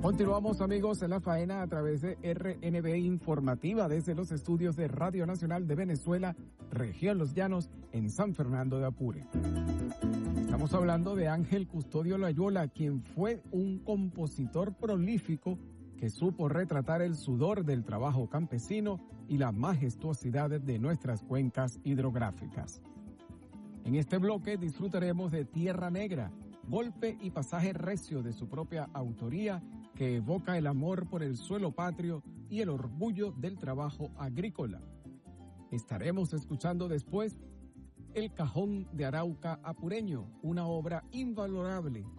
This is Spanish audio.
Continuamos, amigos, en la faena a través de RNB Informativa desde los estudios de Radio Nacional de Venezuela, región Los Llanos, en San Fernando de Apure. Estamos hablando de Ángel Custodio Loyola, quien fue un compositor prolífico que supo retratar el sudor del trabajo campesino y la majestuosidad de nuestras cuencas hidrográficas. En este bloque disfrutaremos de Tierra Negra, golpe y pasaje recio de su propia autoría que evoca el amor por el suelo patrio y el orgullo del trabajo agrícola. Estaremos escuchando después El Cajón de Arauca Apureño, una obra invalorable